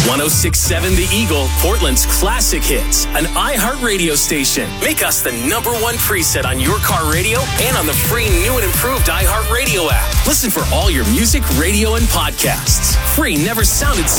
1067 The Eagle, Portland's classic hits, an iHeart radio station. Make us the #1 preset on your car radio and on the free new and improved iHeart Radio app. Listen for all your music, radio, and podcasts. Free never sounded